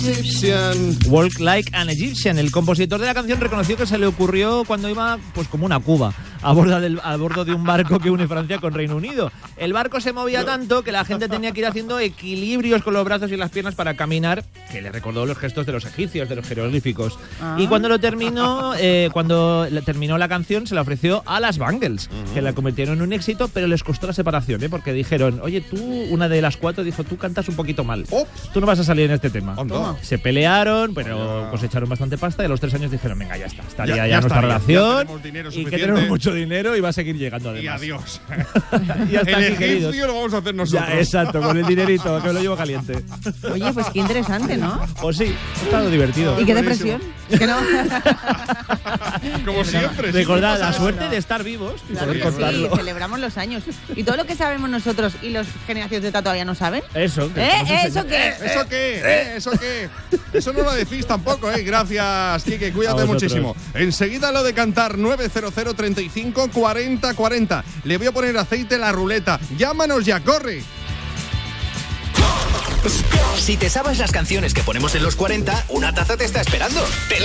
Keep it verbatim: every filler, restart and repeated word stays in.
Egyptian. Walk Like an Egyptian. El compositor de la canción reconoció que se le ocurrió cuando iba pues como una cuba a bordo, del, a bordo de un barco que une Francia con Reino Unido. El barco se movía tanto que la gente tenía que ir haciendo equilibrios con los brazos y las piernas para caminar, que le recordó los gestos de los egipcios, de los jeroglíficos. Ah. Y cuando lo terminó, eh, cuando terminó la canción, se la ofreció a las Bangles, uh-huh. que la convirtieron en un éxito, pero les costó la separación, ¿eh? Porque dijeron, oye, tú, una de las cuatro dijo, tú cantas un poquito mal. Ops. Tú no vas a salir en este tema. Oh, no. Se pelearon, pero yeah. cosecharon bastante pasta y a los tres años dijeron, venga, ya está, estaría ya, ya, ya nuestra estaría, relación ya y que tenemos mucho dinero y va a seguir llegando además. Y adiós. Y hasta el aquí, egipcio lo vamos a hacer nosotros. Ya, exacto, con el dinerito, que me lo llevo caliente. Oye, pues qué interesante, ¿no? Pues sí, ha estado divertido. ¿Y qué depresión? Que no. Como siempre. Recordad la suerte de estar vivos y poder contarlo. Sí, celebramos los años. ¿Y todo lo que sabemos nosotros y los generaciones de Z todavía no saben? Eso. ¿Eh? ¿Eso qué? ¿Eh? ¿Eso qué? ¿Eh? ¿Eso qué? Eso no lo decís tampoco, ¿eh? Gracias, Quique. Cuídate muchísimo. Enseguida lo de cantar nueve cero cero, treinta y cinco, cuarenta, cuarenta. Le voy a poner aceite a la ruleta. Llámanos ya, corre. Si te sabes las canciones que ponemos en los cuarenta, una taza te está esperando.